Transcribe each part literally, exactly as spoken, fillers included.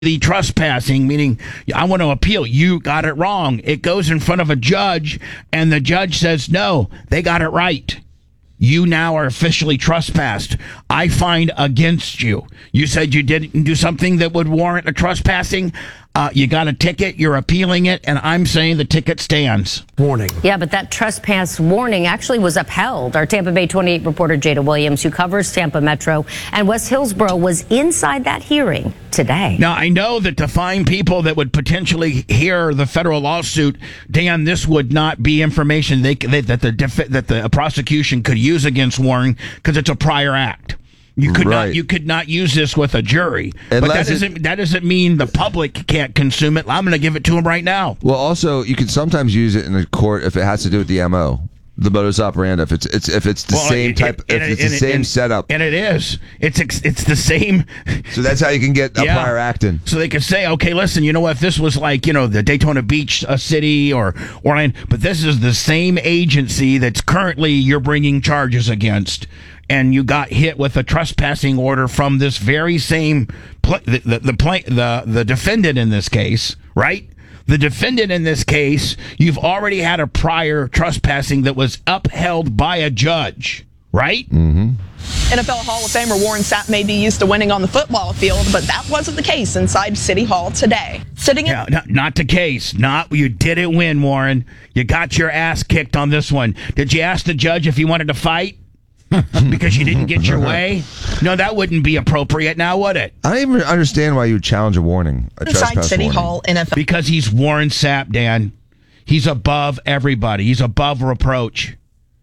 The trespassing, meaning I want to appeal. You got it wrong. It goes in front of a judge, and the judge says, no, they got it right. You now are officially trespassed. I find against you. You said you didn't do something that would warrant a trespassing. Uh, you got a ticket. You're appealing it, and I'm saying the ticket stands. Warning. Yeah, but that trespass warning actually was upheld. Our Tampa Bay twenty-eight reporter Jada Williams, who covers Tampa Metro and West Hillsborough, was inside that hearing today. Now, I know that to find people that would potentially hear the federal lawsuit, Dan, this would not be information they, they, that the def- that the prosecution could use against Warren because it's a prior act. You could right. not you could not use this with a jury. Unless but that it- doesn't that doesn't mean the public can't consume it. I'm going to give it to them right now. Well, also, you can sometimes use it in a court if it has to do with the M O, the modus operandi. If it's it's if it's the Well, same it- type, it- if and it's it- the and- same and- setup. And it is. It's ex- it's the same. So that's how you can get a Yeah. prior act in. So they could say, okay, listen, you know what? If this was like, you know, the Daytona Beach uh, city or Orlando, but this is the same agency that's currently you're bringing charges against, and you got hit with a trespassing order from this very same pl- the the the, pla- the the defendant in this case, right? The defendant in this case, you've already had a prior trespassing that was upheld by a judge, right? Mm-hmm. N F L Hall of Famer Warren Sapp may be used to winning on the football field, but that wasn't the case inside City Hall today. Sitting in Yeah, not, not the case. Not you didn't win, Warren. You got your ass kicked on this one. Did you ask the judge if he wanted to fight? Because you didn't get your way? No, that wouldn't be appropriate now, would it? I don't even understand why you would challenge a warning, a inside trespass City warning. Hall, N F L. Because he's Warren Sapp, Dan. He's above everybody. He's above reproach.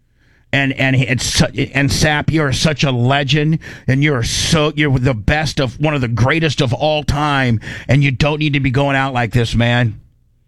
And and it's su- and Sapp, you're such a legend, and you're so you're the best of one of the greatest of all time, and you don't need to be going out like this, man.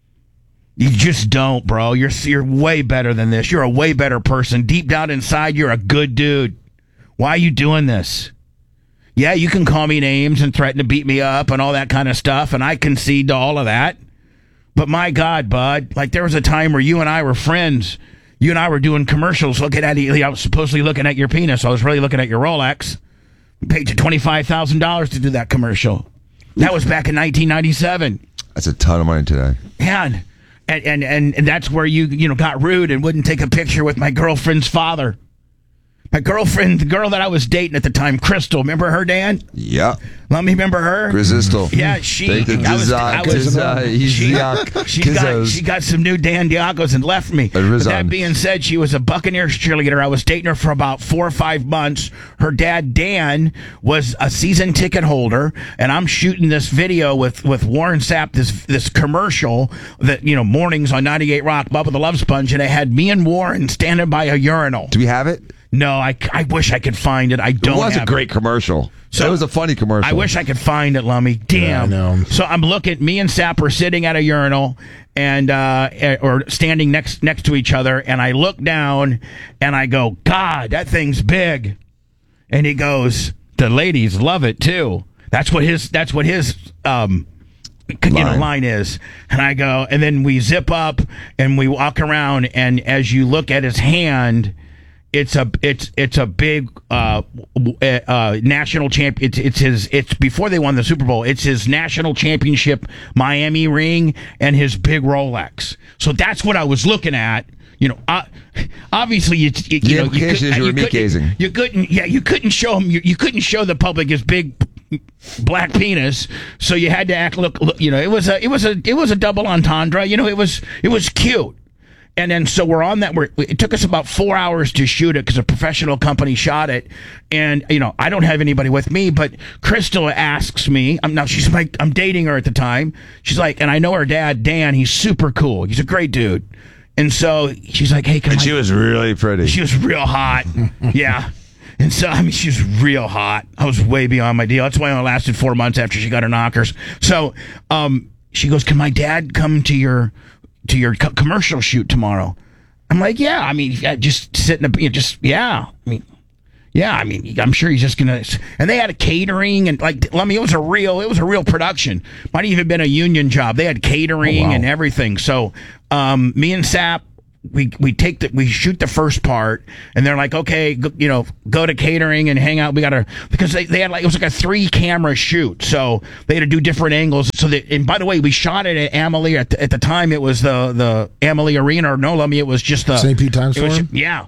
You just don't, bro. You're you're way better than this. You're a way better person. Deep down inside, you're a good dude. Why are you doing this? Yeah, you can call me names and threaten to beat me up and all that kind of stuff, and I concede to all of that. But my God, bud, like there was a time where you and I were friends. You and I were doing commercials looking at you. I was supposedly looking at your penis. I was really looking at your Rolex. I paid you twenty-five thousand dollars to do that commercial. That was back in nineteen ninety-seven. That's a ton of money today. Yeah. And, and, and, and that's where you, you know, got rude and wouldn't take a picture with my girlfriend's father. My girlfriend, the girl that I was dating at the time, Crystal. Remember her, Dan? Yeah. Let me remember her. Resistal. Yeah, she. Take the I was, I was, Dizza- she, Dizza- she got Kizzos. she got some new Dan Diacos and left me. But Rizon. that being said, she was a Buccaneers cheerleader. I was dating her for about four or five months. Her dad Dan was a season ticket holder, and I'm shooting this video with, with Warren Sapp, this this commercial that you know mornings on ninety-eight Rock, Bubba the Love Sponge, and it had me and Warren standing by a urinal. Do we have it? No, I, I wish I could find it. I don't. It was have a great it. commercial. So So it was a funny commercial. I wish I could find it, Lummy. Damn. Yeah, I know. So I'm looking. Me and Sapp are sitting at a urinal, and uh, eh, or standing next next to each other, and I look down, and I go, God, that thing's big. And he goes, the ladies love it too. That's what his. That's what his. Um, you know, Line. line is. And I go, and then we zip up and we walk around, and as you look at his hand. It's a it's it's a big uh, uh, national champ. It's it's his. It's before they won the Super Bowl. It's his national championship Miami ring and his big Rolex. So that's what I was looking at. You know, uh, obviously, you, you, you The know, implication is you were couldn't- meat-gazing. You couldn't, yeah, you couldn't show him. You, you couldn't show the public his big black penis. So you had to act look, look. You know, it was a it was a it was a double entendre. You know, it was it was cute. And then, so we're on that. We're, it took us about four hours to shoot it because a professional company shot it. And, you know, I don't have anybody with me, but Crystal asks me, I'm now, she's like, I'm dating her at the time. She's like, and I know her dad, Dan, he's super cool. He's a great dude. And so she's like, hey, can And I? she was really pretty. She was real hot. Yeah. And so, I mean, she was real hot. I was way beyond my deal. That's why I only lasted four months after she got her knockers. So, um, she goes, can my dad come to your, to your co- commercial shoot tomorrow? I'm like, yeah, I mean, yeah, just sit in a, you know, just, yeah, I mean, yeah, I mean, I'm sure he's just gonna, and they had a catering and like, I mean, it was a real, it was a real production. Might have even been a union job. They had catering Oh, wow. and everything. So, um, me and Sapp we we take the we shoot the first part, and they're like, okay, go, you know, go to catering and hang out. We gotta because they, they had like it was like a three camera shoot, so they had to do different angles. So that and by the way, we shot it at Amalie at the, at the time. It was the the Amalie Arena or no, let me. It was just the Saint Pete Times Forum. Yeah.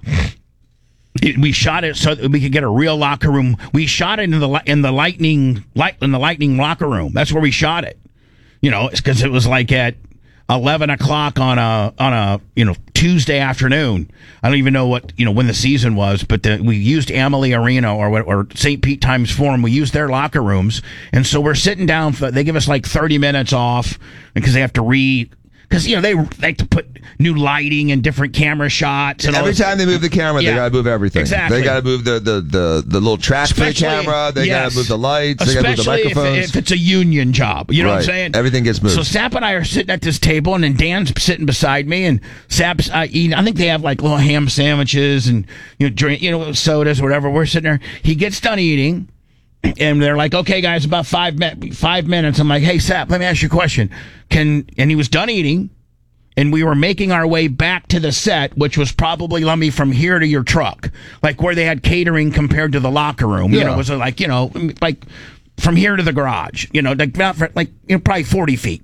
It, we shot it so that we could get a real locker room. We shot it in the in the lightning light in the lightning locker room. That's where we shot it. You know, because it was like at eleven o'clock on a on a you know Tuesday afternoon. I don't even know what you know when the season was, but the, we used Amalie Arena or or Saint Pete Times Forum. We used their locker rooms, and so we're sitting down. For, they give us like thirty minutes off because they have to re. Because, you know, they like to put new lighting and different camera shots. And every all time they move the camera, yeah, they got to move everything. Exactly. They got to move the, the, the, the little track play camera. They yes. got to move the lights. They got to move the Especially microphones. if, if it's a union job. You know right. what I'm saying? Everything gets moved. So Sap and I are sitting at this table, and then Dan's sitting beside me, and Sap's uh, eating. I think they have like little ham sandwiches and, you know, drink, you know, sodas or whatever. We're sitting there. He gets done eating. And they're like, okay, guys, about five, mi- five minutes. I'm like, hey, Sap, let me ask you a question. Can And he was done eating. And we were making our way back to the set, which was probably, let me, from here to your truck. Like where they had catering compared to the locker room. Yeah. You know, it was like, you know, like from here to the garage. You know, like, not for, like you know, probably forty feet.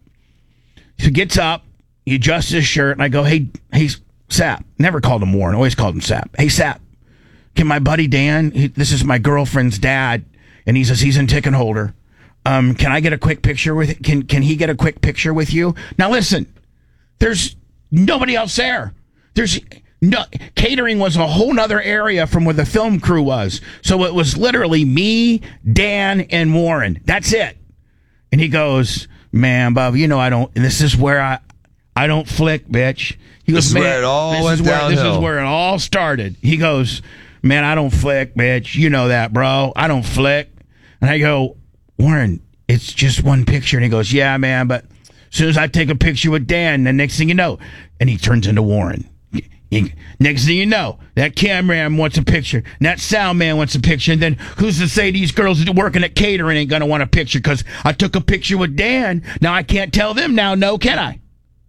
So he gets up, he adjusts his shirt, and I go, hey, hey, Sap. Never called him Warren, always called him Sap. Hey, Sap, can my buddy Dan, he, this is my girlfriend's dad, and he's a season ticket holder. Um, can I get a quick picture with, can, can he get a quick picture with you? Now listen. There's nobody else there. There's no catering was a whole nother area from where the film crew was. So it was literally me, Dan, and Warren. That's it. And he goes, man, Bob, you know I don't. This is where I, I don't flick, bitch. He goes, this is man, where it all this went is where, downhill. This is where it all started. He goes, man, I don't flick, bitch. You know that, bro. I don't flick. And I go, Warren, it's just one picture. And he goes, yeah, man, but. As soon as I take a picture with Dan, the next thing you know, and he turns into Warren. He, next thing you know, that cameraman wants a picture, and that sound man wants a picture, and then who's to say these girls working at catering ain't going to want a picture because I took a picture with Dan. Now I can't tell them now, no, can I?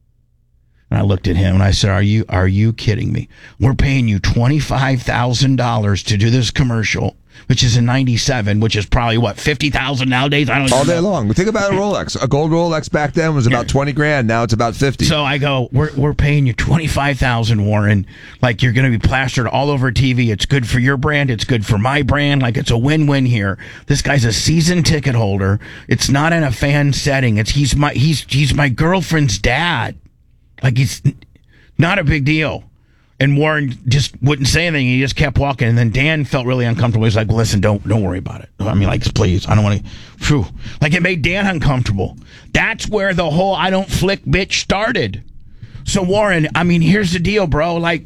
And I looked at him and I said, are you are you kidding me? We're paying you twenty-five thousand dollars to do this commercial, which is in ninety-seven, which is probably, what, fifty thousand dollars nowadays? I don't All even day know. long. Think about a Rolex. A gold Rolex back then was about twenty grand. Now it's about fifty. So I go, we're we're paying you twenty-five thousand dollars, Warren. Like, you're going to be plastered all over T V. It's good for your brand. It's good for my brand. Like, it's a win-win here. This guy's a season ticket holder. It's not in a fan setting. It's he's my he's he's my girlfriend's dad. Like, it's not a big deal. And Warren just wouldn't say anything. He just kept walking. And then Dan felt really uncomfortable. He's like, listen, don't don't worry about it. I mean, like, please, I don't want to. Phew. Like, it made Dan uncomfortable. That's where the whole I don't flick bitch started. So, Warren, I mean, here's the deal, bro. Like,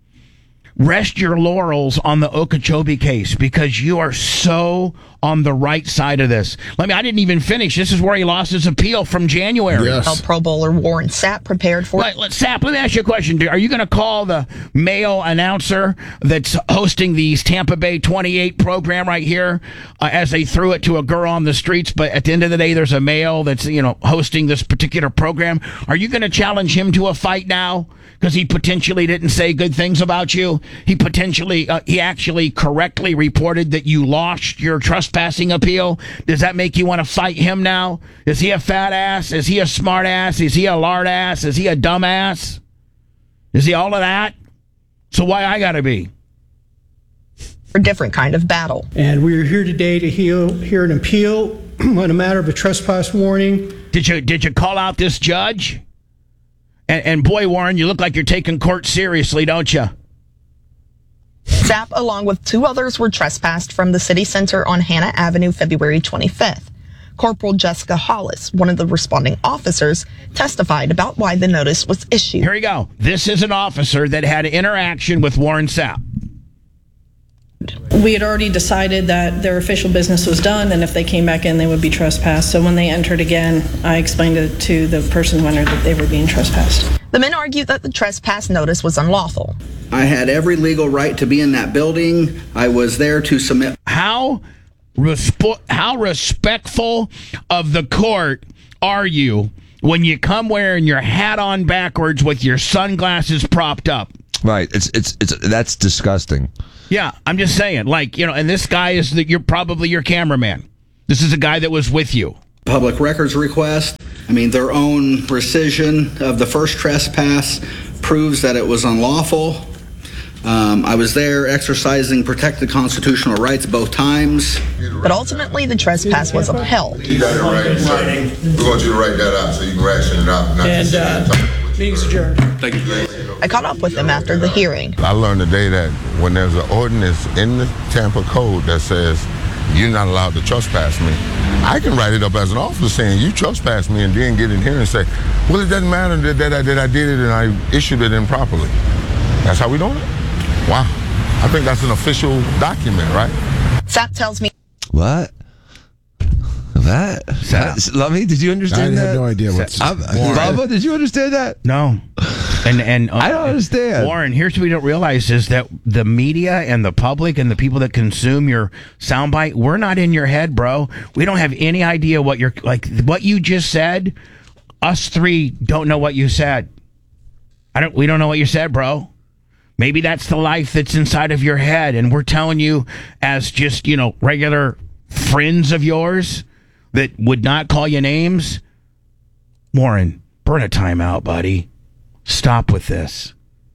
rest your laurels on the Okeechobee case because you are so on the right side of this. Let me, I didn't even finish. This is where he lost his appeal from January. Yes. Pro Bowler Warren Sapp prepared for. Let, let, Sap, let me ask you a question. Are you going to call the male announcer that's hosting the Tampa Bay twenty-eight program right here uh, as they threw it to a girl on the streets, but at the end of the day, there's a male that's, you know, hosting this particular program? Are you going to challenge him to a fight now? Because he potentially didn't say good things about you. He potentially, uh, he actually correctly reported that you lost your trespassing appeal. Does that make you want to fight him now? Is he a fat ass? Is he a smart ass? Is he a lard ass? Is he a dumb ass? Is he all of that? So why I gotta be? For a different kind of battle. And we are here today to hear, hear an appeal on a matter of a trespass warning. Did you did you call out this judge? And, and boy, Warren, you look like you're taking court seriously, don't you? Sapp, along with two others, were trespassed from the city center on Hannah Avenue February twenty-fifth. Corporal Jessica Hollis, one of the responding officers, testified about why the notice was issued. Here you go. This is an officer that had an interaction with Warren Sapp. We had already decided that their official business was done, and if they came back in, they would be trespassed. So when they entered again, I explained it to the person who entered that they were being trespassed. The men argued that the trespass notice was unlawful. I had every legal right to be in that building. I was there to submit. How resp- how respectful of the court are you when you come wearing your hat on backwards with your sunglasses propped up. Right. It's it's it's that's disgusting. Yeah, I'm just saying. Like, you know, and this guy is the, you're probably your cameraman. This is a guy that was with you. Public records request. I mean, their own rescission of the first trespass proves that it was unlawful. Um, I was there exercising protected constitutional rights both times. But ultimately, the trespass was upheld. You got it right, sir. We want you to write that out so you can ration it out. Not And uh, meeting's adjourned. Thank you. I caught up with him after the hearing. I learned today that when there's an ordinance in the Tampa Code that says you're not allowed to trespass me, I can write it up as an officer saying you trespassed me and then get in here and say, well, it doesn't matter that, that, I, that I did it and I issued it improperly. That's how we doing it? Wow. I think that's an official document, right? S A P tells me. What? That? that Lummy, did you understand I that? have no idea what's. I'm, Bubba, did you understand that? No. And and uh, I don't understand. Warren, here's what we don't realize is that the media and the public and the people that consume your soundbite, we're not in your head, bro. We don't have any idea what you're like. What you just said. Us three don't know what you said. I don't. We don't know what you said, bro. Maybe that's the life that's inside of your head, and we're telling you as just, you know, regular friends of yours that would not call you names. Warren, burn a timeout, buddy. Stop with this.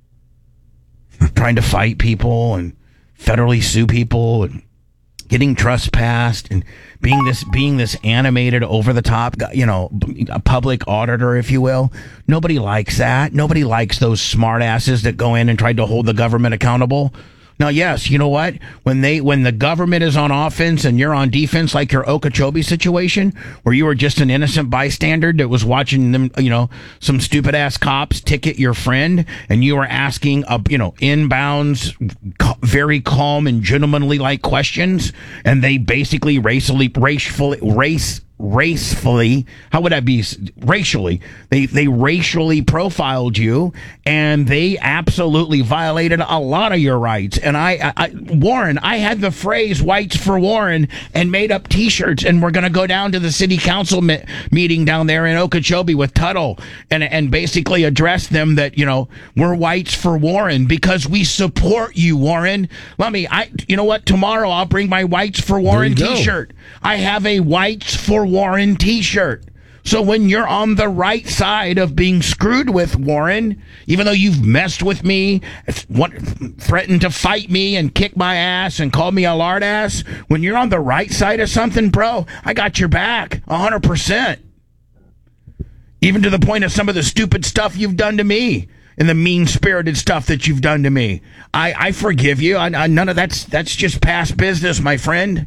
Trying to fight people and federally sue people and getting trespassed and being this being this animated over the top, you know, a public auditor, if you will. Nobody likes that. Nobody likes those smart asses that go in and try to hold the government accountable. Now, yes, you know what? When they when the government is on offense and you're on defense, like your Okeechobee situation, where you were just an innocent bystander that was watching them, you know, some stupid ass cops ticket your friend, and you were asking, uh, you know, inbounds, very calm and gentlemanly like questions, and they basically racially, racially, race. racefully, how would that be racially? They they racially profiled you, and they absolutely violated a lot of your rights. And I, I, I Warren, I had the phrase "Whites for Warren" and made up T-shirts, and we're going to go down to the city council me- meeting down there in Okeechobee with Tuttle, and and basically address them that, you know, we're whites for Warren because we support you, Warren. Let me, I, you know what? Tomorrow I'll bring my "Whites for Warren" T-shirt. I have a "Whites for Warren" T-shirt. So when you're on the right side of being screwed with, Warren, even though you've messed with me, threatened to fight me and kick my ass and called me a lard ass, when you're on the right side of something, bro, I got your back one hundred percent. Even to the point of some of the stupid stuff you've done to me and the mean-spirited stuff that you've done to me. I, I forgive you. I, I, none of that's that's just past business, my friend.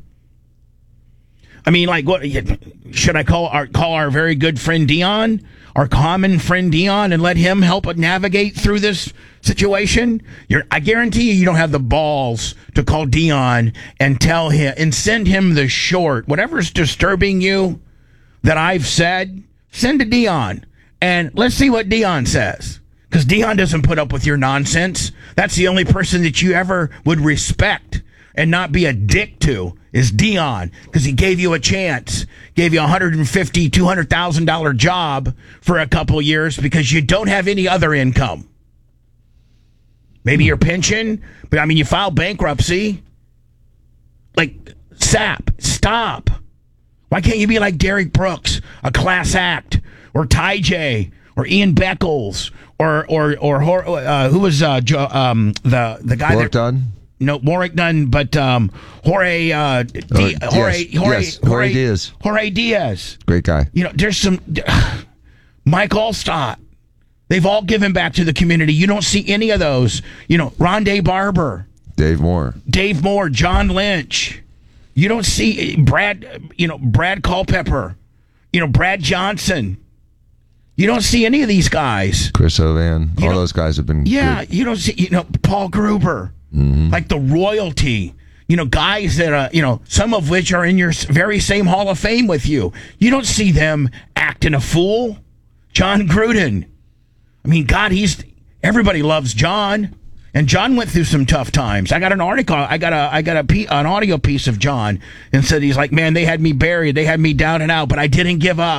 I mean, like, what should I call our call our very good friend Dion, our common friend Dion, and let him help navigate through this situation? You're, I guarantee you, you don't have the balls to call Dion and tell him and send him the short, whatever's disturbing you that I've said. Send to Dion, and let's see what Dion says. Because Dion doesn't put up with your nonsense. That's the only person that you ever would respect and not be a dick to is Dion, because he gave you a chance, gave you a one hundred fifty thousand dollars, two hundred thousand dollars job for a couple years because you don't have any other income. Maybe your pension, but I mean, you filed bankruptcy. Like, S A P, stop. Why can't you be like Derek Brooks, a class act, or Ty J, or Ian Beckles, or or or uh, who was uh, Joe, um, the the guy Warwick that Dunn? No, Warwick Dunn, but um, Jorge, uh, D- uh, Jorge, yes, Jorge, yes, Jorge, Jorge Diaz. Jorge Diaz. Great guy. You know, there's some Mike Allstott. They've all given back to the community. You don't see any of those. You know, Rondé Barber, Dave Moore, Dave Moore, John Lynch. You don't see Brad. You know, Brad Culpepper. You know, Brad Johnson. You don't see any of these guys. Chris Ovan. You all know, those guys have been. Yeah, good. you don't see. You know, Paul Gruber. Mm-hmm. Like the royalty, you know, guys that, uh, you know, some of which are in your very same Hall of Fame with you. You don't see them acting a fool. John Gruden. I mean, God, he's, everybody loves John. And John went through some tough times. I got an article, I got a, I got a, an audio piece of John and said, he's like, man, they had me buried. They had me down and out, but I didn't give up.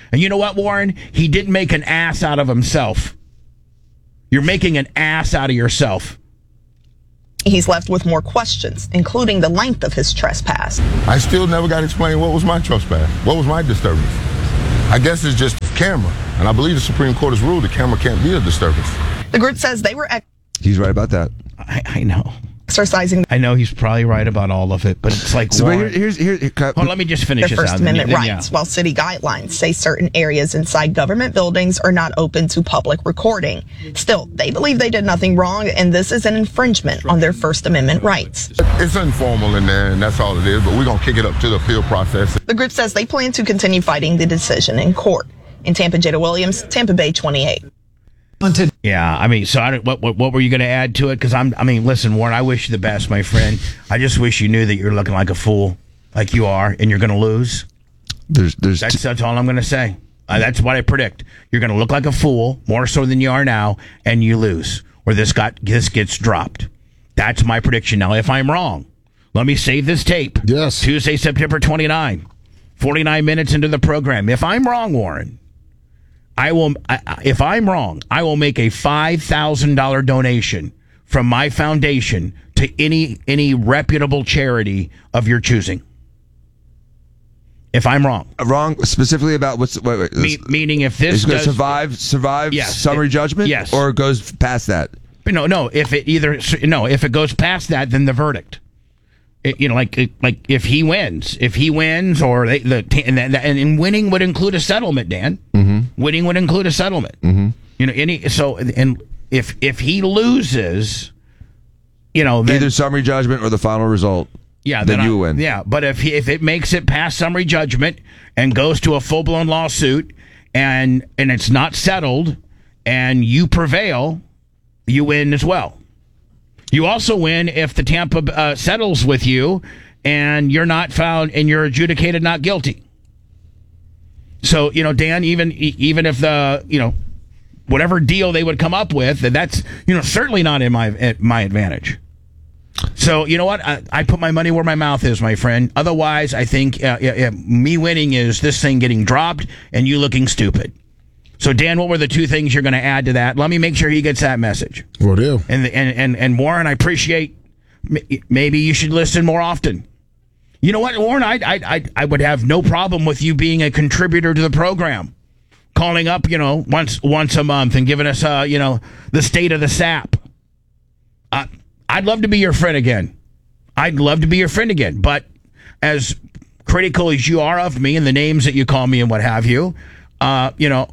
And you know what, Warren? He didn't make an ass out of himself. You're making an ass out of yourself. He's left with more questions, including the length of his trespass. I still never got explained what was my trespass. What was my disturbance? I guess it's just camera. And I believe the Supreme Court has ruled the camera can't be a disturbance. The group says they were ex- He's right about that. I, I know. exercising I know he's probably right about all of it, but it's like, So but Warren, here, here's here. here hold on, let me just finish their this First out. Amendment Then, yeah. rights, while city guidelines say certain areas inside government buildings are not open to public recording. Still, they believe they did nothing wrong, and this is an infringement on their First Amendment rights. It's informal in there, and that's all it is, but we're going to kick it up to the appeal process. The group says they plan to continue fighting the decision in court. In Tampa, Jada Williams, Tampa Bay twenty-eight. Yeah, I mean, so I don't, what, what what were you going to add to it? Because I'm, I mean, listen, Warren, I wish you the best, my friend. I just wish you knew that you're looking like a fool, like you are, and you're going to lose. There's, there's. That's that's all I'm going to say. Uh, that's what I predict. You're going to look like a fool more so than you are now, and you lose, or this got this gets dropped. That's my prediction. Now, if I'm wrong, let me save this tape. Yes. Tuesday, September twenty-ninth, forty-nine minutes into the program. If I'm wrong, Warren, I will. I, if I'm wrong, I will make a five thousand dollar donation from my foundation to any any reputable charity of your choosing. If I'm wrong, Wrong specifically about what's wait, wait, Me, meaning if this is going to does, survive survive Yes, summary it- judgment, yes. or it goes past that. no, no. If it either no, if it goes past that, then the verdict. It, you know, like like if he wins, if he wins, or they, the and, and and winning would include a settlement, Dan. Mm-hmm. Winning would include a settlement. Mm-hmm. You know, any so and if if he loses, you know, then, Either summary judgment or the final result. yeah, then I- you win. Yeah, but if he, if it makes it past summary judgment and goes to a full blown lawsuit and and it's not settled and you prevail, you win as well. You also win if the Tampa uh, settles with you and you're not found and you're adjudicated not guilty. So, you know, Dan, even even if the, you know, whatever deal they would come up with, that's, you know, certainly not in my at my advantage. So, you know what? I, I put my money where my mouth is, my friend. Otherwise, I think uh, yeah, yeah, me winning is this thing getting dropped and you looking stupid. So, Dan, what were the two things you're going to add to that? Let me make sure he gets that message. Will do. And and and, and Warren, I appreciate. Maybe you should listen more often. You know what, Warren? I I I I would have no problem with you being a contributor to the program, calling up, you know, once once a month and giving us, uh, you know, the state of the S A P. Uh, I'd love to be your friend again. I'd love to be your friend again. But as critical as you are of me and the names that you call me and what have you, uh, you know.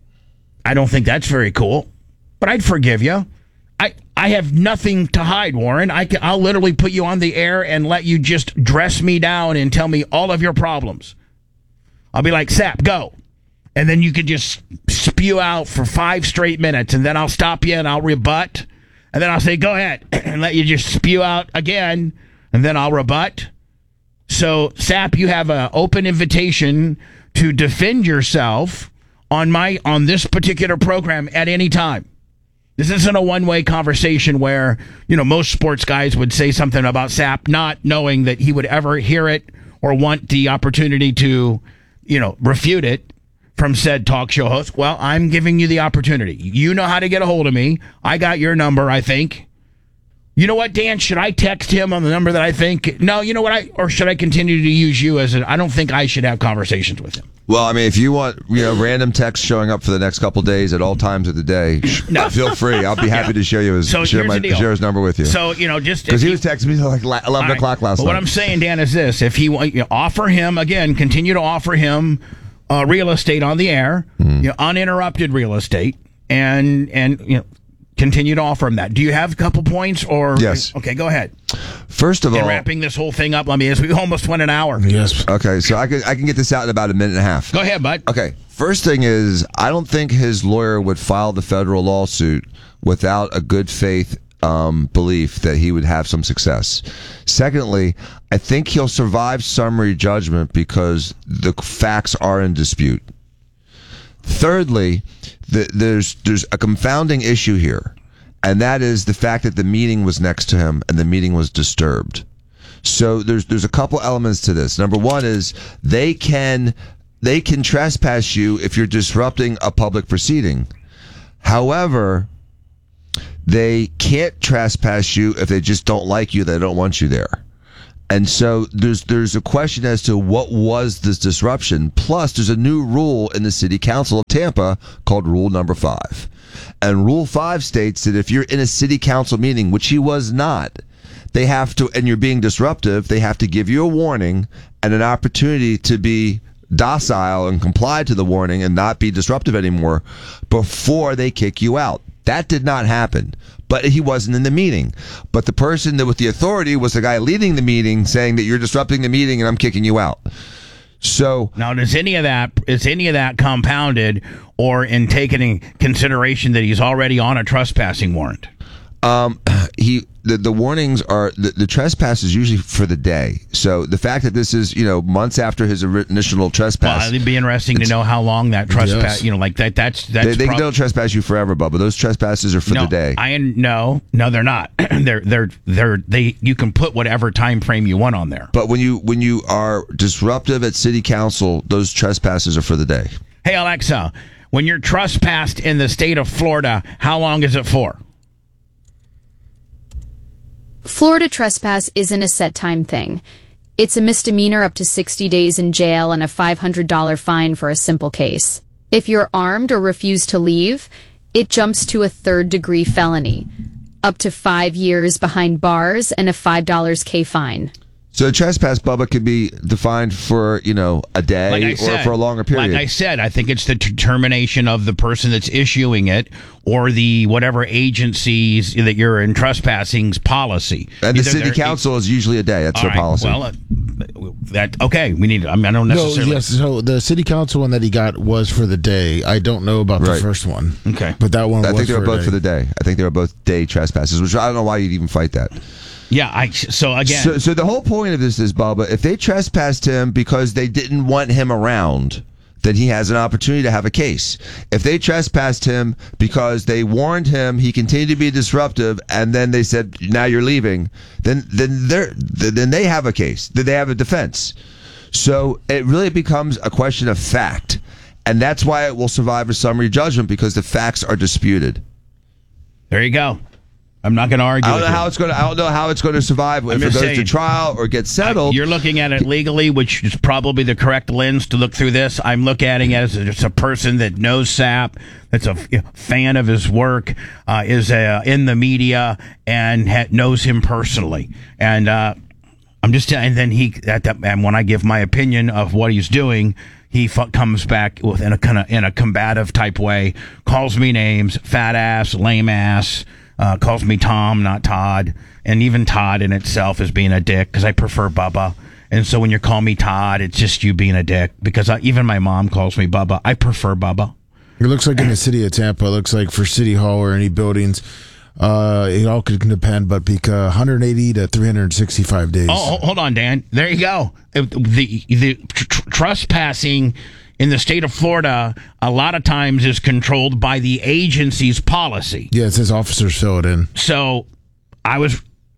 I don't think that's very cool, but I'd forgive you. I, I have nothing to hide, Warren. I can, I'll literally put you on the air and let you just dress me down and tell me all of your problems. I'll be like, Sap, go. And then you could just spew out for five straight minutes, and then I'll stop you and I'll rebut. And then I'll say, go ahead, and let you just spew out again, and then I'll rebut. So, Sap, you have an open invitation to defend yourself on my on this particular program at any time. This isn't a one-way conversation where, you know, most sports guys would say something about Sap not knowing that he would ever hear it or want the opportunity to, you know, refute it from said talk show host. Well, I'm giving you the opportunity. You know how to get a hold of me. I got your number, I think. You know what, Dan? Should I text him on the number that I think? No, you know what? I or should I continue to use you as a? I don't think I should have conversations with him. Well, I mean, if you want, you know, random text showing up for the next couple days at all times of the day, No. feel free. I'll be happy Yeah. to share you his So share here's my the deal. share his number with you. So, you know, just Because if he you- was texting me like la- eleven All right. o'clock last But night. what I'm saying, Dan, is this: if he want- you know, offer him again, continue to offer him uh, real estate on the air, Mm-hmm. you know, uninterrupted real estate, and and you know, continue to offer him that. Do you have a couple points or? Yes. Okay, go ahead. First of And all, wrapping this whole thing up, let me. As we almost went an hour. Yes. okay, so I can I can get this out in about a minute and a half. Go ahead, bud. Okay, first thing is, I don't think his lawyer would file the federal lawsuit without a good faith um, belief that he would have some success. Secondly, I think he'll survive summary judgment because the facts are in dispute. Thirdly, the, there's there's a confounding issue here, and that is the fact that the meeting was next to him and the meeting was disturbed. So there's there's a couple elements to this. Number one is they can they can trespass you if you're disrupting a public proceeding. However, they can't trespass you if they just don't like you, they don't want you there. And so there's there's a question as to what was this disruption. Plus, there's a new rule in the City Council of Tampa called Rule Number Five. And Rule Five states that if you're in a City Council meeting, which he was not, they have to, and you're being disruptive, they have to give you a warning and an opportunity to be docile and comply to the warning and not be disruptive anymore before they kick you out. That did not happen, but he wasn't in the meeting. But the person that with the authority was the guy leading the meeting, saying that you're disrupting the meeting and I'm kicking you out. So now, does any of that is any of that compounded or in taking in consideration that he's already on a trespassing warrant? Um, he the, the warnings are the, the trespass is usually for the day. So the fact that this is, you know, months after his initial trespass, well, it'd be interesting to know how long that trespass. Yes. You know, like that. That's that's. They, they prob- don't trespass you forever, Bubba. Those trespasses are for no, the day. I no, no, they're not. they're they're they're they. You can put whatever time frame you want on there. But when you when you are disruptive at City Council, those trespasses are for the day. Hey Alexa, when you're trespassed in the state of Florida, how long is it for? Florida trespass isn't a set time thing. It's a misdemeanor up to sixty days in jail and a five hundred dollars fine for a simple case. If you're armed or refuse to leave, it jumps to a third degree felony, up to five years behind bars and a five dollars K fine. So a trespass, Bubba, could be defined for, you know, a day like said, or for a longer period. Like I said, I think it's the determination of the person that's issuing it or the whatever agencies that you're in trespassing's policy. And the Either City Council is usually a day. That's their right, policy. Well, uh, that okay. We need. I mean, I don't necessarily. No, yes. So the City Council one that he got was for the day. I don't know about right. the first one. Okay, but that one. I was think they were for both day. for the day. I think they were both day trespasses, which I don't know why you'd even fight that. Yeah, I so again. So, so the whole point of this is, Bubba, if they trespassed him because they didn't want him around, then he has an opportunity to have a case. If they trespassed him because they warned him he continued to be disruptive, and then they said, "Now you're leaving," then then they then they have a case. Then they have a defense. So it really becomes a question of fact, and that's why it will survive a summary judgment because the facts are disputed. There you go. I'm not going to argue. I don't with know you. how it's going to. I don't know how it's going to survive if it goes saying, to trial or gets settled. You're looking at it legally, which is probably the correct lens to look through this. I'm looking at it as just a person that knows Sapp, that's a fan of his work, uh, is uh, in the media and ha- knows him personally. And uh, I'm just, and then he at that, and when I give my opinion of what he's doing, he f- comes back with in a kind of in a combative type way, calls me names, fat ass, lame ass. Uh, calls me Tom, not Todd. And even Todd in itself is being a dick because I prefer Bubba. And so when you call me Todd, it's just you being a dick because I, even my mom calls me Bubba. I prefer Bubba. It looks like in the city of Tampa, it looks like for City Hall or any buildings, uh, it all could depend, but because one hundred eighty to three hundred sixty-five days. Oh, hold on, Dan. There you go. The, the tr- trespassing in the state of Florida, a lot of times is controlled by the agency's policy. Yeah, it says officers fill it in. So, I was,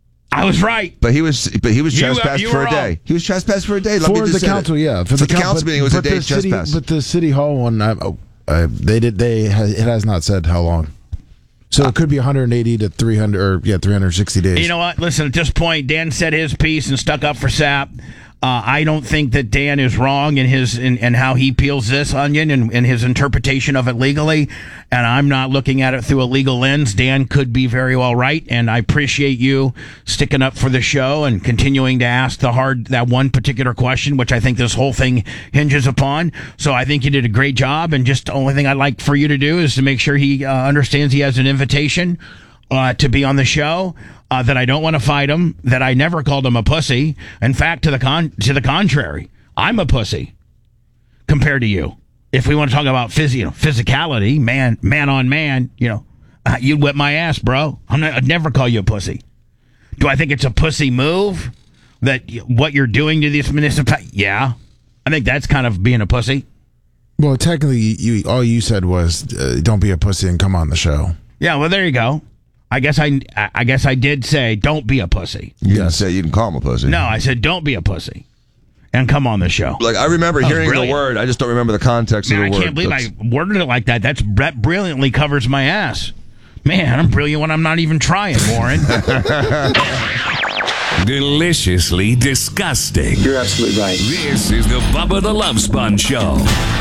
I was right. But he was, but he was You, uh, trespassed you for were a day. wrong. He was trespassed for a day. Let For me just the say council, that. yeah. For the, council but- meeting, it was a but day the city- trespass. But the City Hall one, I, uh, they did. They it has not said how long. So it could be one hundred eighty to three hundred, or yeah, three hundred sixty days. You know what? Listen, at this point, Dan said his piece and stuck up for Sapp. Uh, I don't think that Dan is wrong in his in, in how he peels this onion and, and his interpretation of it legally. And I'm not looking at it through a legal lens. Dan could be very well right, and I appreciate you sticking up for the show and continuing to ask the hard that one particular question, which I think this whole thing hinges upon. So I think you did a great job. And just the only thing I'd like for you to do is to make sure he uh, understands he has an invitation uh, to be on the show. Uh, that I don't want to fight him, that I never called him a pussy. In fact, to the con- to the contrary, I'm a pussy compared to you. If we want to talk about phys- you know, physicality, man, man on man, you know, uh, you'd whip my ass, bro. I'm not, I'd never call you a pussy. Do I think it's a pussy move that y- what you're doing to these municipalities? Yeah, I think that's kind of being a pussy. Well, technically, you all you said was uh, don't be a pussy and come on the show. Yeah, well, there you go. I guess I, I guess I did say don't be a pussy. You didn't say you didn't call him a pussy. No, I said don't be a pussy. and come on the show. Like, I remember That was hearing brilliant. the word. I just don't remember the context Man, of I the word. can't believe That's- I worded it like that. That's that brilliantly covers my ass. Man, I'm brilliant when I'm not even trying, Warren. Deliciously disgusting. You're absolutely right. This is the Bubba the Love Sponge Show.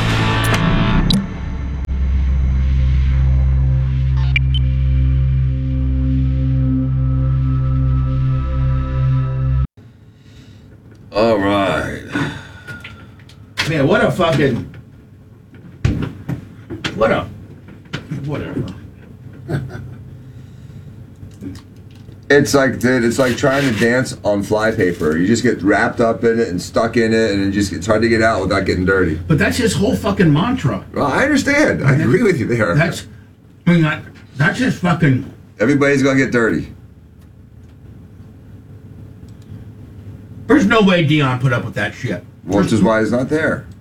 All right. Man, what a fucking... What a... Whatever. It's like, dude, it's like trying to dance on flypaper. You just get wrapped up in it and stuck in it, and it just it's hard to get out without getting dirty. But that's his whole fucking mantra. Well, I understand. I agree with you there. That's... I mean, that, that's just fucking... Everybody's gonna get dirty. There's no way Dion put up with that shit. Which is why he's not there.